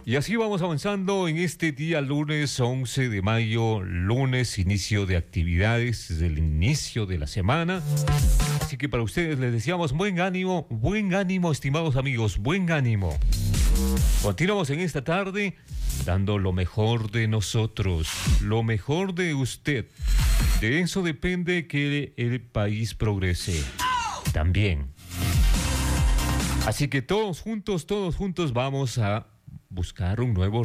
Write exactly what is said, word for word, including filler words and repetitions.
Y así vamos avanzando en este día lunes once de mayo, lunes, inicio de actividades, desde el inicio de la semana. Así que para ustedes les deseamos buen ánimo, buen ánimo, estimados amigos, buen ánimo. Continuamos en esta tarde dando lo mejor de nosotros, lo mejor de usted. De eso depende que el país progrese también. Así que todos juntos, todos juntos vamos a buscar un nuevo